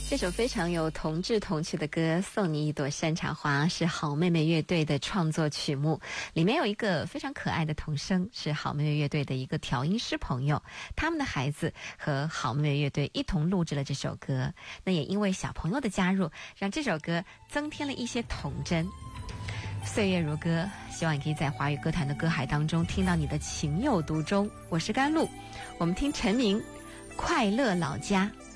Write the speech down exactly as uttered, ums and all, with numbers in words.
这首非常有童稚童趣的歌《送你一朵山茶花》是好妹妹乐队的创作曲目，里面有一个非常可爱的童声，是好妹妹乐队的一个调音师朋友，他们的孩子和好妹妹乐队一同录制了这首歌。那也因为小朋友的加入，让这首歌增添了一些童真。岁月如歌，希望你可以在华语歌坛的歌海当中听到你的情有独钟。我是甘露，我们听陈明《快乐老家》。